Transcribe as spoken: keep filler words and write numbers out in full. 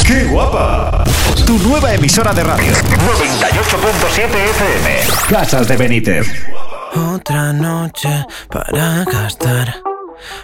¡Qué guapa! Tu nueva emisora de radio. noventa y ocho punto siete F M. Casas de Benítez. Otra noche para gastar.